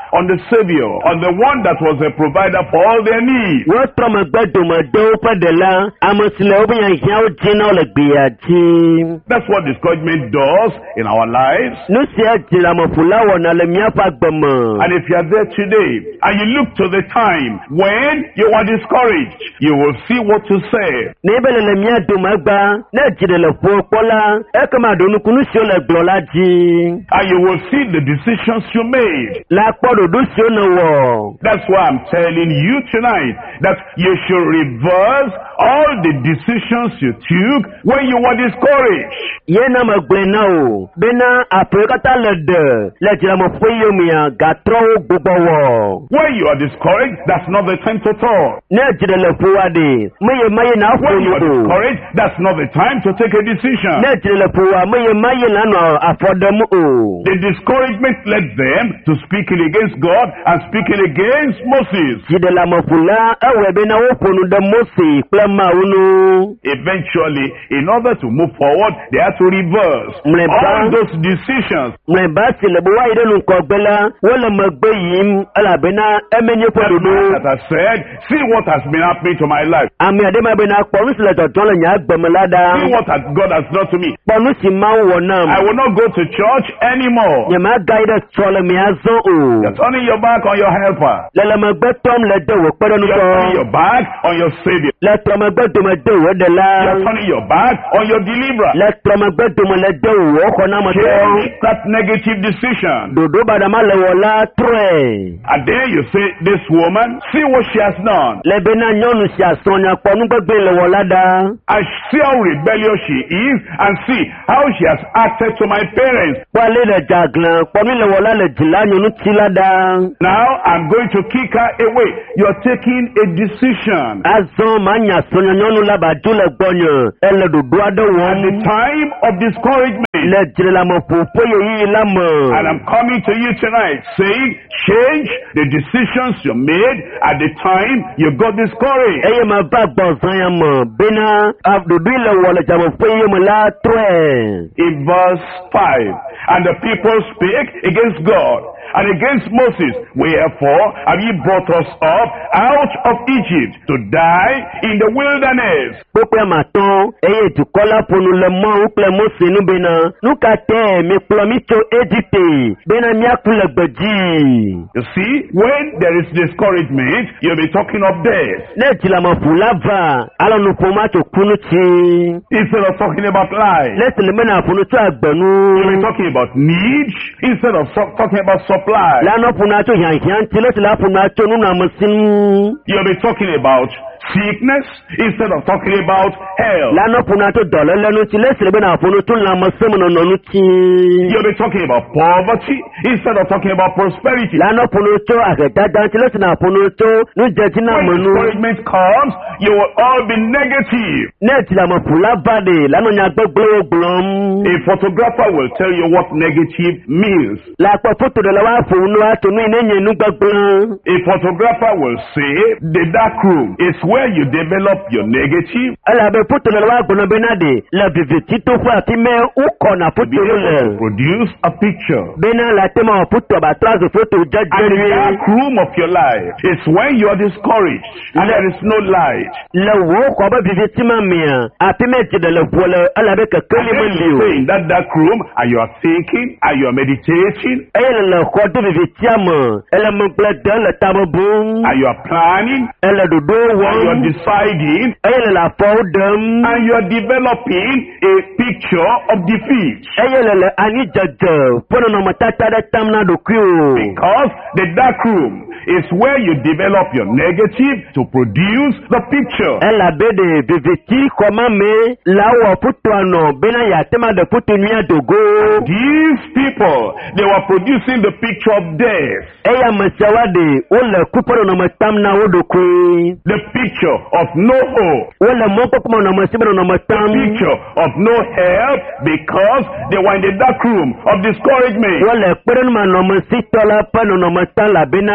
on the Savior, on the one that was a provider for all their needs. Wọ́n tọ́ ma gbẹ́dùn ma dẹ́wọ́ pẹ́dẹ̀ la, àmọ̀sílẹ̀ obìnrin yẹn ó jiná lè gbìyànjú. That's what discouragement does in our lives. Nusi ajira mafulawa na lemiyapa gbẹmọ. And if you are there today, and you look to the time when you are discouraged, you will see what to say. N'ebele lemiya dumagba, n'ejire le fo kpɔla, ekema donukunu si o le gblɔla dzi. And you will see the decisions you made. La kpɔ dodo si o ne wɔ. That's why I'm telling you tonight that you should reverse all the decisions you took when you were discouraged. Yena me gblẽ na o, bena aƒe kata le de, le dziramɔƒe yomea gatrɔwo gbogbo wɔ. When you are discouraged, that's not the time to talk. Ne dzre le ƒo wa de, meye ma ye na ƒo When you are nu o. discouraged, that's not the time to take a decision. Ne dzre le ƒo wa, meye ma ye na nɔ afɔ ɖem o. The discouragement led them to speaking against God and speaking against Moses. Dziɖelamɔƒola ewɔe bena woƒo nu ɖe Mose kple Mawu nu. Eventually, in order to move forward, they had to reverse all those decisions. Mlɛba si le be wa yi ɖe nukɔgbe la, wole megbe yim elabena emenye ƒe That man ɖoɖo. that has said, see what has been happening to my life. Ame aɖe ma bena kpɔ nu si le dzɔdzɔm le nye agbeme la ɖa. See what God has done to me. Kpɔ nu si Mawu wɔ nam. I will not go to church anymore. Nye magayi ɖe srɔ̃leme azɔ o. You're turning your back on your helper. Le megbe tɔm le de wò You're turning kpeɖeŋutɔ. your back on your Savior. Le trɔmegbe dome de wò ɖela. You're turning your back on your deliverer. Le trɔmegbe dome le de wò xɔnametɔ. Change that negative decision. Dodo baɖama le wɔ la trɔe. And then you say, this woman, see what she has done. Le bena nyɔnu sia srɔ̃nya kpɔ nugbegbe le wɔ la ɖa. And see how rebellious she is, and see how she has acted to my parents. Kpɔle le dzagblẽ, kpɔ nu le wɔ la le dzila nyɔnu ti la ɖa. Now I'm going to kick her away. You're taking a decision. Azɔ ma nya srɔ̃nya nyɔnu la ba dzo le gbɔnye. Ele ɖoɖo aɖe At the wɔm. time of discouragement. Le dzilameƒoƒe yeyi la me. And I'm coming to you tonight saying, change the decisions you made at the time you got discouraged. Eye ma va gbɔzã ya me bena ɖoɖo yi le wɔ le dzameƒe ye me la trɔe. In verse 5, and the people spake against God and against Moses, wherefore have ye brought us up out of Egypt to die in the wilderness? Kpokpe ma tɔn eye dukɔ la ƒonu le Mawu kple Mose nu bena nu ka te mi kplɔ mi tso Egipte bena miaku le gbedzi. You see, when there is discouragement, you'll be talking of death Ne dzilameƒo la va, alɔ nuƒo ma tso kunu tsi. instead of talking about life. Ne si le mena ƒonu tso You'll be agbenu. talking about need instead of talking about supply. La nɔ ƒona tso hiãhiã ŋuti, le si la ƒona tso nunɔamesi ŋu. You'll be talking about sickness instead of talking about health. La nɔ ƒona tso dɔléle ŋuti, le si le bena ƒonu tso lãmesẽmenɔnɔ ŋuti. You'll be talking about poverty instead of talking about prosperity. La nɔ ƒonu tso ahedada ŋuti, le si na ƒonu tso nudzedzi na When menu. discouragement comes, you will all be negative. Ne dzilameƒo la va de, la nɔ nyagbegblẽwo gblɔm. A photographer will tell you what negative means. La kpɔ fotoɖela wa ƒo nu ato nu yi ne nye nugbegblẽ. A photographer will say the dark room is where you develop your negative. Elabe fotoɖela wa gblɔ bena de le vivititoƒe afi me wokɔna To be foto able to le. produce a picture. Bena le ate ma wɔ foto ba trɔ azu foto And the dzedzɛ dark room of your life is when you are discouraged and there is no light. le wo xɔ be viviti ma mea afi me dziɖe le ʋua le elabe kekeli And then meli you o. stay in that dark room and you are thinking and you are meditating Eye le xɔ do vivitia me ele megble de le tame bom and you are planning ele ɖoɖo and you are wɔm deciding eye le afɔwo ɖem and you are developing a picture of defeat. eye le anyidzedze ƒe nɔnɔmetata ɖe tam na ɖokui o. Because the dark room is where you develop your negative to produce the picture. Elabe de viviti xɔma me la wɔ fotoa nɔ bena yeate ma ɖe foto nyuia dogo. These people, they were producing the picture of death, Eye ame siawoa de wole ku ƒe nɔnɔme tam na wo ɖokui. the picture of no hope, Wole mɔkpɔkpɔ nɔnɔmesi be nɔnɔme tam. picture of no help because they were in the dark room of discouragement. Wole kpeɖenumanɔmesitɔ la ƒe nɔnɔme tam labena wo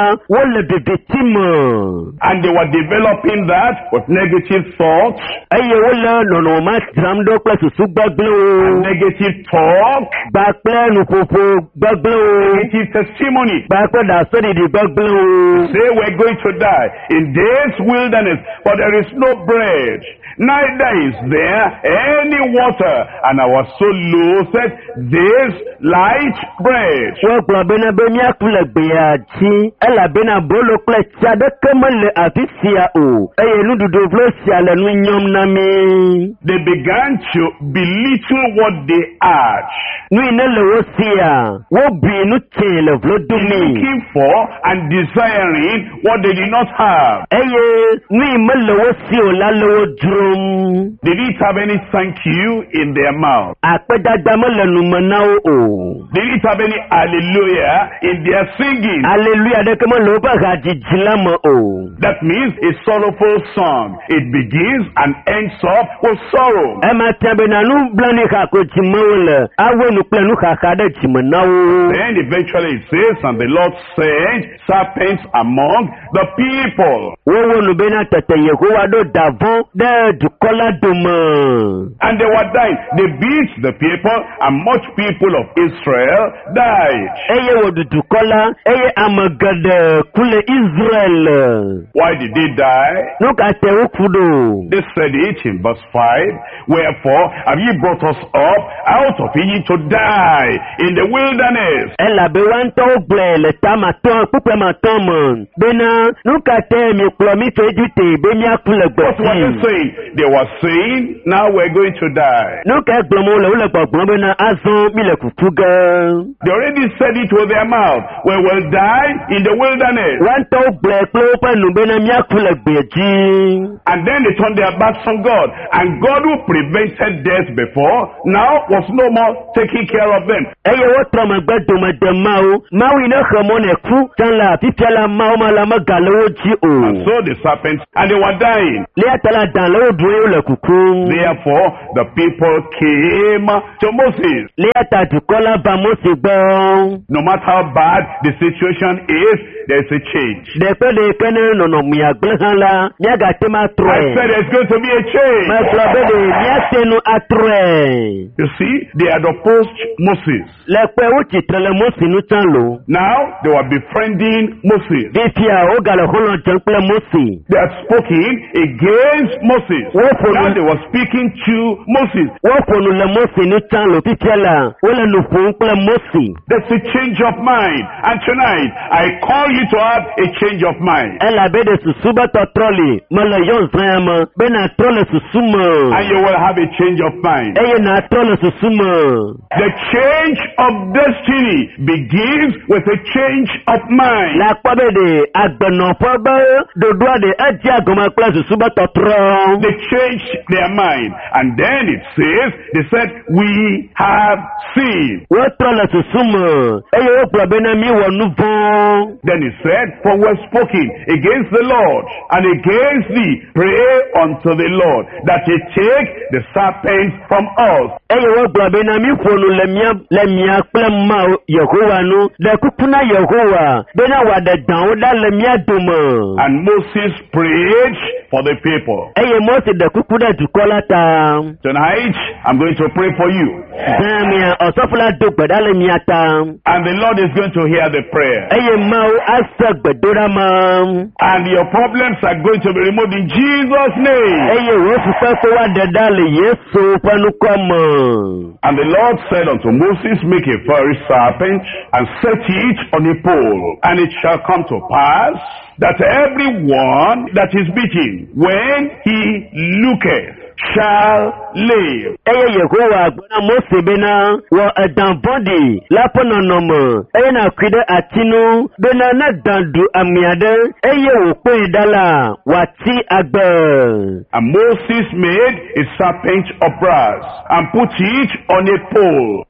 le victime. And they were developing that with negative thoughts. Eye wole nonoma tramdo plus sugbaglo. Negative talk. Bakple nupopo baglo. Negative testimony. Bakple da study di baglo. Say we're going to die in this wilderness, but there is no bread. Neither is there any water. And I was so loathsome this light bread. Wọ́n bena bemia kule beachi. Ela bena bolo kule chade kemele afisia o. Eye nududu vlosia le nunyom nami. They began to belittle what they had. Nuinele wosia. Wobi nuchele vlodumi. Looking for and desiring what they did not have. Eye nuimele wosio lalo drum. They didn't have any thank you in their mouth. Akpedadamele numanao o. They didn't have any hallelujah in their singing. Hallelujah de kemo loba gajijilama o. That means a sorrowful song. It begins and ends up with sorrow. Ema tebena nu blani kako chimawle. Awe nu planu kakade chimanao. Then eventually it says, and the Lord sent serpents among the people. Wowo nu bena tete Yehowa do davon de dukola duma. And they were dying. They beat the people, and much people of Israel died. Eye wo dukola, eye amagade kule Israel. Why did they die? Nuka te ukudo. They said it in verse 5. Wherefore have ye brought us up out of Egypt to die in the wilderness? Ela be wanto ble tamaton pupe maton. Bena nuka te mi klomi to Egypt be mi akule gbe. What were they saying? They were saying, now we're going to die. Nuka gbomo le ule gbogbo bena azon mi le kutuga. They already said it with their mouth. We will die in the wilderness. Wanto ble klopa nu bena mi akule gbeji. And then they turned their backs on God. And God, who prevented death before, now was no more taking care of them. Eye wo troma gbedo madamao. Mawi na khamone ku tanla pipiala mao malama galo ji o. And so the serpents, and they were dying. Therefore, the people came to Moses. No matter how bad the situation is, there's a change. I said there's going to be a change. You see, they had opposed Moses. Now, they were befriending Moses. They had spoken against Moses. Now they were speaking to Moses. That's a change of mind. And tonight, I call you to have a change of mind. And you will have a change of mind. The change of destiny begins with a change of mind. They changed their mind. And then it says, they said, we have seen. Then he said, for we have spoken against the Lord and against thee. Pray unto the Lord that he take the serpents from us. And Moses prayed for the people. Tonight, I'm going to pray for you. And the Lord is going to hear the prayer. And your problems are going to be removed in Jesus' name. And the Lord said unto Moses, make a fiery serpent and set it on a pole. And it shall come to pass that everyone that is beaten, when he looketh, shall live. And Moses made a serpent of brass and put it on a pole,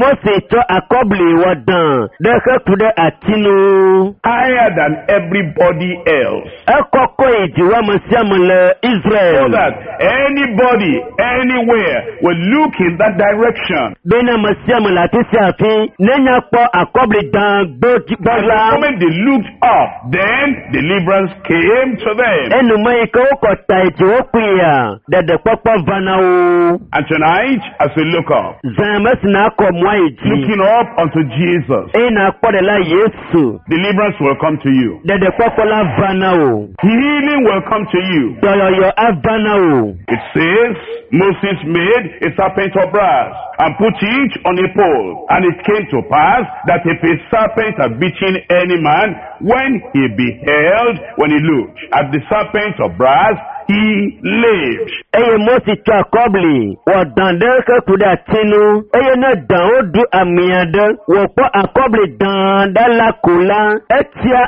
higher than everybody else, so that anybody, any anywhere will look in that direction. Bena masiamu la tisiafi, nenya po akobli dan And the gbogla. moment they looked up, then deliverance came to them. Enu maiko kota iti okuya, dede popo vana o. And tonight, as we look up, Zames na ako mwaiji. looking up unto Jesus, Ena akpode la Yesu, deliverance will come to you. dede popo la vana o. Healing will come to you. Yoyoyo avana o. It says, Moses made a serpent of brass and put it on a pole. And it came to pass that if a serpent had bitten any man, when he looked at the serpent of brass, he lived. Eye Mosi to akobli, wa dandeke kuda tinu, eye na dan odu amiyade, wa po akobli danda la kula, etia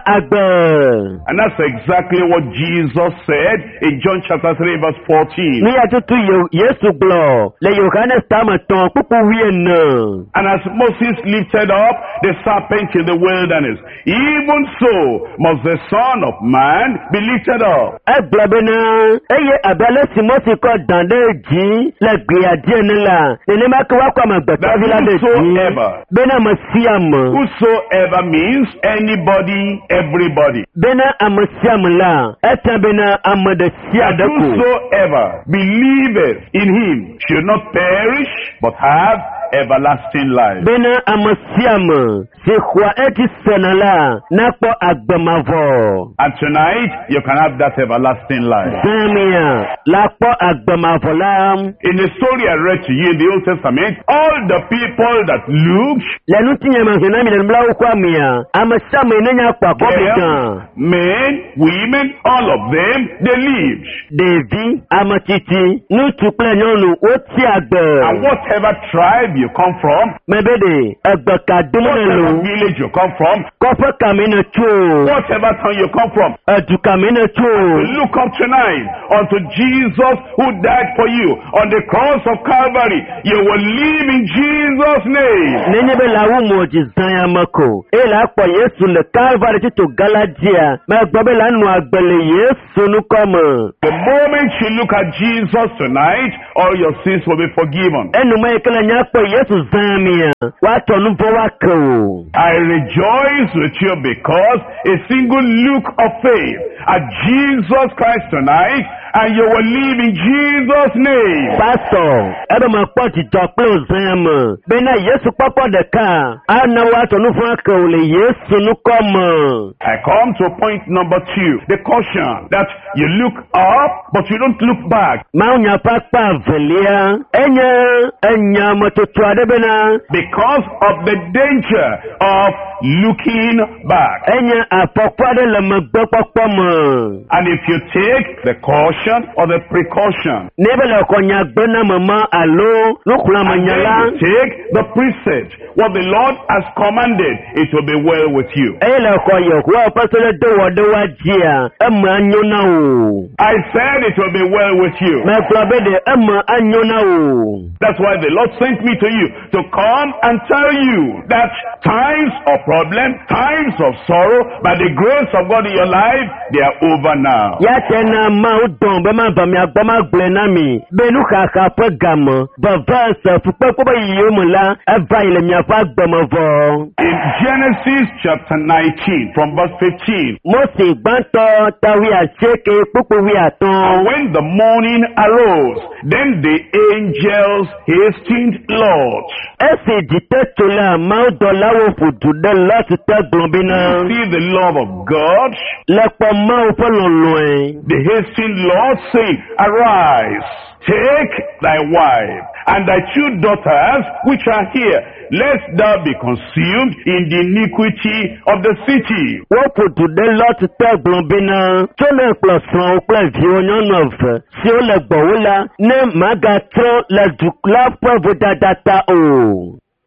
agbe. And that's exactly what Jesus said in John chapter 3 verse 14. Ni atutu Yesu glo, le Yohanes tamaton kuku wiene. And as Moses lifted up the serpent in the wilderness, even so must the Son of Man be lifted up. Eglebena, eye abele si Mosi ko dande ji, le gbiadie nila, nene makiwa kwa magbeta vila de ji. Whosoever. Bena masiam. Whosoever means anybody, everybody. Bena amasiam la, eta bena amade That siadeko. whosoever believeth in him should not perish, but have everlasting life. Bena amasiam, si kwa eti senala, nakpo agbamavo. And tonight, you can have that everlasting life. Zamia, lakpo agbamavo la. In the story I read to you in the Old Testament, all the people that looked, Lenu tinye manzunami na mbla ukwa mia, amasiam enenya kwa kobitan. men, women, all of them, they lived. Devi, amatiti, nutukle nyonu, oti agbe. And whatever tribe you come from, Mebede, agbe whatever kadumelo, village you come from, kofe kamine chu, whatever town you come from, edu kamine chu. look up tonight unto Jesus who died for you on the cross of Calvary. You will live in Jesus' name. Nenye be la umo jizanya mako. Ela kwa Yesu le Calvary tito Galatia. Ma gbobe la nu agbele Yesu nu komo. The moment you look at Jesus tonight, all your sins will be forgiven. Enu ma ekele nyakpo Yesu zamia. Wato nu vo wako. I rejoice with you because a single look of faith at Jesus Christ tonight, and you will live in Jesus' name. Pastor, ebe ma kpo ti doklo zama. Bena Yesu papa de ka. Ana wato nu vo wako le Yesu nu komo. I come to point number 2, the caution that you look up, but you don't look back. Ma unya pakpa velia. Enya matotwa bena. Because of the danger of looking back. Enya apokwa de le magbe popomo. And if you take the caution or the precaution, Nebele konya gbena mama alo nukula and then manyala. you take the precept, what the Lord has commanded, it will be well with you. Ele koyo kwa pasole de wode wajia. Ema anyona o. I said it will be well with you. Me klabe de ema anyona o. That's why the Lord sent me to you, to come and tell you that times of problem, times of sorrow, by the grace of God in your life, they are over now. Ya tena ma udon be ma ba mi agbama gble na mi. Be nu kaka pe gamo. Ba verse fupe ko ba yomula. Eva ile mi afa gbamo vo. In Genesis chapter 19, from verse 15, Mose gbanto tawi aseke pupu wi and aton. when the morning arose, then the angels hastened Lot. Ese jite tola ma udola wo fudu de lati te glombina. See the love of God. Lepo ma o folon. The hastened Lord saying, Arise, take thy wife and thy 2 daughters which are here, lest thou be consumed in the iniquity of the city. Wọ́n fòtò dé láti tẹ́ gbọ̀nbínà tó lè pọ̀ sàn ó pẹ̀ fi oyún náà fẹ̀ tí ó lè gbọ̀wó la ní màgà tó lè dùkúlá pọ̀ bó dáadáa ta o.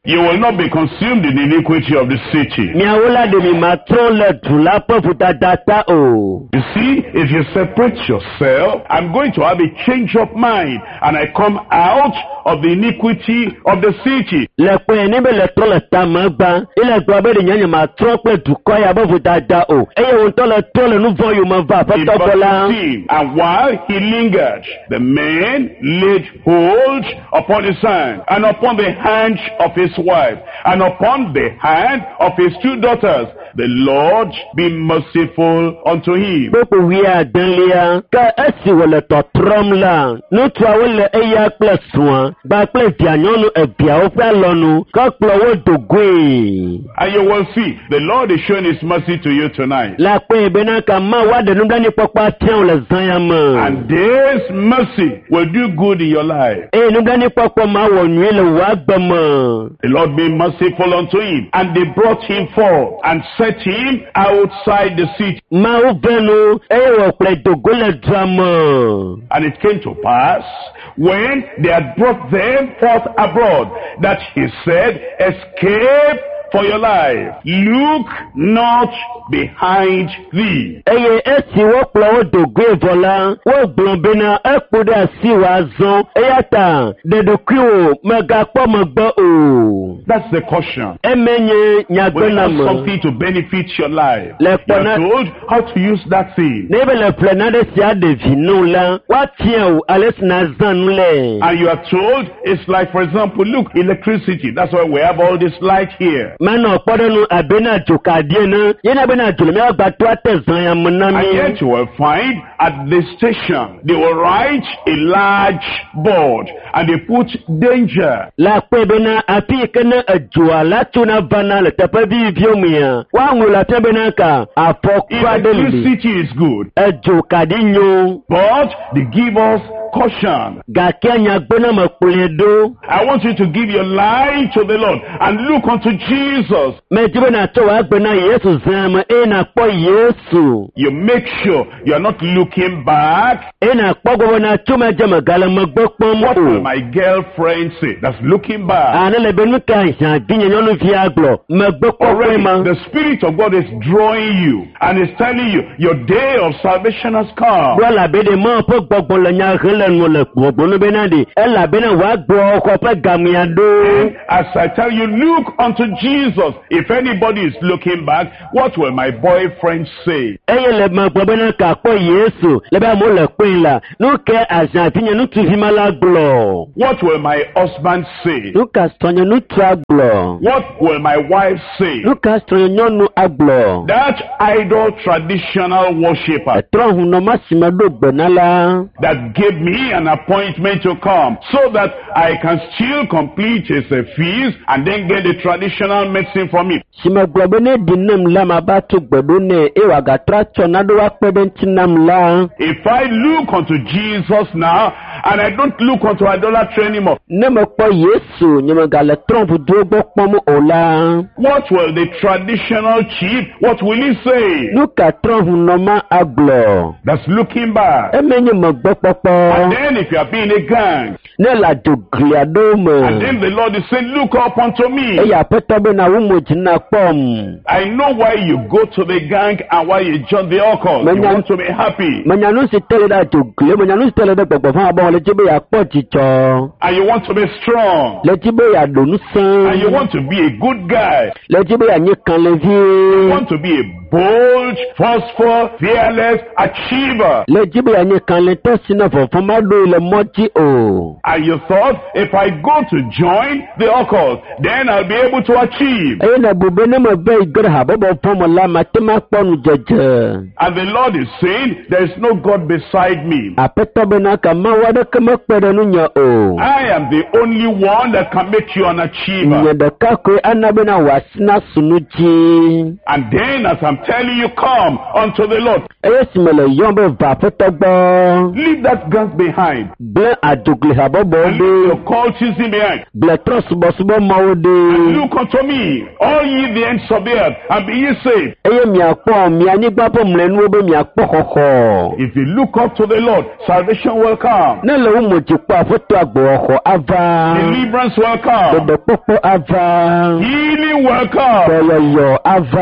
You will not be consumed in the iniquity of the city. Miawola de mi matron le dula pofuta data o. You see, if you separate yourself, I'm going to have a change of mind, and I come out of the iniquity of the city. Le kwe ni be le tro le tamagba, ile gbo be de nyanya matron pe duko ya pofuta da o. Eye won to le tro le nu von yu ma va fa In to verse bola. 15, and while he lingered, the man laid hold upon his hand, and upon the hand of his wife, and upon the hand of his 2 daughters. The Lord be merciful unto him. Boko wia danlia ka esi wole to trom la. Nu twa wole eya kple suan, ba kple dianyonu ebia wo fa lonu, ka klo wo dogwe. And you will see, the Lord is showing his mercy to you tonight. La kwe bena ka ma wa de nu dani pokpa tian le zanyama. And this mercy will do good in your life. E nu dani pokpa ma wo nwi le wa gbama. The Lord be merciful unto him. And they brought him forth and set him outside the city. Ma wo benu e wo kple dogole drama. And it came to pass, when they had brought them forth abroad, that he said, escape for your life. Look not behind thee. Eye esi wo kple wo dogwe vola, wo gbon bena ekpo de asi wa zon. Eyata de dokwi o mega kpo magba o. That's the caution. Emenye When nyagbe you na have mo. something to benefit your life, Le you are pona- told how to use that thing. Nebe le plena de siya de vino la, wa tien ou ales na zan le. And you are told, it's like, for example, look, electricity. That's why we have all this light here. Mano kpɔɖe nu abena dzokadie ne, yena bena dzolemi agbato ate zan ya me na And mi. yet you will find at the station, they will write a large board and they put danger. La kpe bena afi yi ke ne edzoa la tso na vana le teƒe vivio mea, wa ŋlɔ la te bena ka afɔku aɖe li. Electricity is good, Edzokadi nyo, but they give us caution. gake nyagbena me kplɔe ɖo. I want you to give your life to the Lord and look unto Jesus. Medzi bena tso wa gbe na Yesu zã me eye nakpɔ Yesu. You make sure you are not looking back. Eye nakpɔ gbɔ bena tso medze megale megbe kpɔm What will o. my girlfriend say? That's looking back. Ane le be nu ka zãvi nye nyɔnuvia gblɔ megbe kpɔkpɔe Already, ma. the Spirit of God is drawing you and is telling you your day of salvation has come. Ɖo elabe ɖe ma ƒe gbɔgbɔ le nya he le nu le gbɔgbɔ nu bena ɖe elabena woagblɔ xɔ ƒe gamea ɖo. As I tell you, look unto Jesus. If anybody is looking back, what will my boyfriend say? Eye le megblɔ bena ka kpɔ Yesu le be amewo le kpɔe la nu ke azãvi nye ŋutsuvi ma la gblɔ. What will my husband say? Nu ka srɔ̃nye ŋutsua gblɔ. What will my wife say? Nu ka srɔ̃nye nyɔnu agblɔ. That idol traditional worshiper Etrɔ hunɔma si me ɖo gbena la. that gave me an appointment to come so that I can still complete his feast and then get the traditional medicine from him. Si me gblɔ be ne ɖi nam la ma ba to gbe ɖo nɛ eye wòagatra tsɔ naɖewo akpe ɖe ŋuti nam la. If I look unto Jesus now and I don't look unto idolatry anymore, Ne mekpɔ Yesu nye megale trɔ ʋuduwo gbɔ kpɔm o la. what will the traditional chief, what will he say? Nu ka trɔ hunɔma agblɔ. That's looking back. Eme nye megbe And kpɔkpɔ. then if you are being a gang, Ne le adzogli aɖewo and me. then the Lord is saying, look up unto me. Eye aƒetɔ bena wo mo dzi na kpɔm. I know why you go to the gang and why you join the occult. You want to be happy. Menya nu si tele ɖe adzogli, menya nu si tele ɖe gbɔgbɔ fã bɔ le dzi be yeakpɔ dzidzɔ. And you want to be strong. Le dzi be yeaɖo And you ŋusẽ. want to be a good guy. Le dzi be yeanye You kalẽvi. want to be a bold, forceful, fearless achiever. Le dzi be yeanye kalẽtɔ si ne vɔvɔ̃ maɖo le mɔ dzi o. And you thought, if I go to join the occult, then I'll be able to achieve. Eye le bu be ne meve yi ge ɖe habɔbɔ fɔ me la mate ma kpɔ nu dzedze. And the Lord is saying, there is no God beside me. Aƒetɔ bena ka mawu aɖeke mekpe ɖe nunye o. I am the only one that can make you an achiever. Nye ɖeka koe ana bena wòasi na su nu dzi. And then as I'm telling you, come unto the Lord. eye si me le yɔm be va aƒetɔ gbɔ. Leave that gang behind. gblẽ adzoglihabɔbɔwo And leave ɖe. your cultism behind. gblẽ trɔ̃subɔsubɔ mawo And ɖe. look unto me, all ye the ends of the earth, and be ye saved. eye miakpɔ mianyigba ƒe mlɔenuwo be miakpɔ xɔxɔ. If you look up to the Lord, salvation will come. ne le wo mo dzi kpɔ aƒetɔ agbɔxɔ ava. Deliverance will come. Dɔdɔkpɔkpɔ ava. Healing will come. Dɔyɔyɔ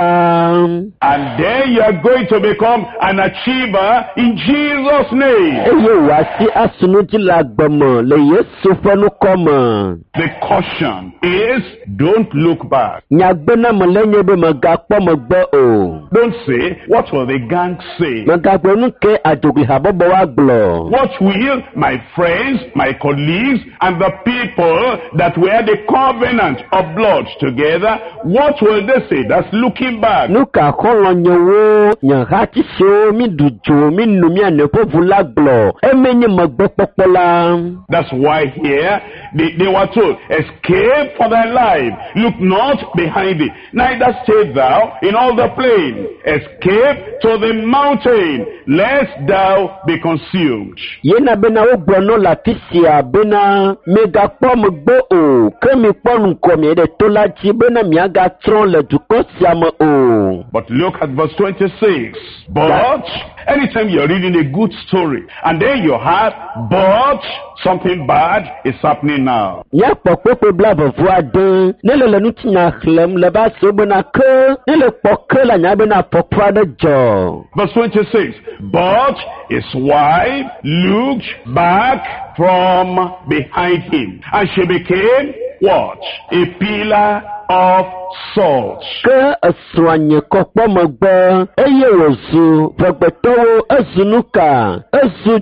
ava. And then you are going to become an achiever in Jesus' name. eye wòasi asunudzi le agbeme le Yesu ƒe nukɔme. The caution is don't look back. Nyagbena me le nye be megakpɔ megbe o. Don't say, what will the gang say? Megagblɔ nu ke adzoglihabɔbɔwo agblɔ. What will my friends, my colleagues, and the people that were the covenant of blood together, what will they say? That's looking back. Nu ka xɔlɔ nyewo nye hatsisiwo mi ɖu dzo mi nu mi aneƒeʋu la gblɔ. Eme nye megbekpɔkpɔ la. That's why here they were told, escape for thy life. Look not behind thee. Neither stay thou in all the plain. Escape to the mountain, lest thou be consumed. Yena bena wogblɔ nɔ le afi sia bena megakpɔ megbe o. Ke mi kpɔ nukɔ mi ɖe to la dzi bena miagatrɔ le dukɔ sia me o. But look at verse 26. But anytime you're reading a good story, and then you have, but something bad is happening now. Miakpɔ kpekpe bla vevu ade. Ne le nutinya xlẽm le ba se bena ke. Ne le kpɔ ke la nya bena afɔku aɖe dzɔ. Verse 26. But his wife looked back from behind him, and she became what? A pillar of salt. Ke esrɔ̃a nye kɔ kpɔ megbe eye wòzu ʋegbetɔwo ezu nuka ezu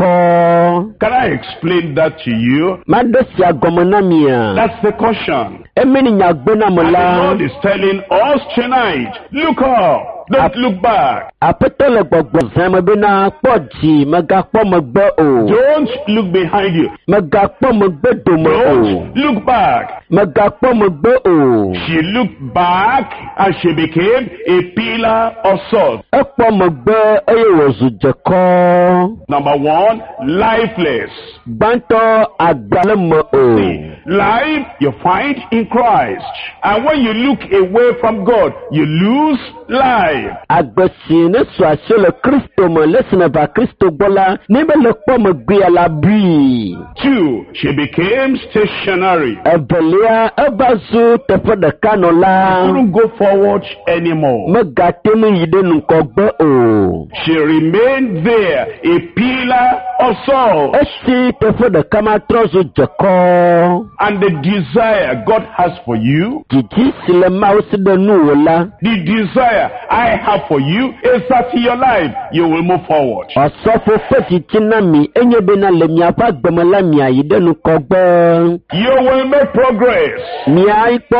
dzekɔ. Can I explain that to you? Maɖe sia gɔme na mia. That's the caution. Emi ni nyagbena me And the la. Lord is telling us tonight, look up, don't look back. Aƒetɔ le gbɔgbɔ zãme bena kpɔ dzi megakpɔ megbe o. Don't look behind you. Megakpɔ megbe dome o. Don't look back. Megakpɔ megbe o. She looked back and she became a pillar of salt. Ekpɔ megbe eye wòzu dzekɔ. Number one, lifeless. Gbãtɔ agbalẽ me o. Life you find in Christ. And when you look away from God, you lose life. Agbe si ne su asi le Kristo me le si ne va Kristo gbɔ la, ne be le kpɔ megbea la bui. 2, she became stationary. Evelia eva zu teƒe ɖeka nɔla. Couldn't go forward anymore. Megate nu yi ɖe nukɔgbe o. She remained there, a pillar of salt. Esi teƒe ɖeka ma trɔ zu dzekɔ. And the desire God has for you, Didi si le Mawu si ɖe nu wò la. the desire I have for you is that in your life you will move forward. Ɔsɔfo ƒe didi na mi enye bena le miaƒe agbeme la miayi ɖe nukɔgbe. You will make progress. Miakpɔ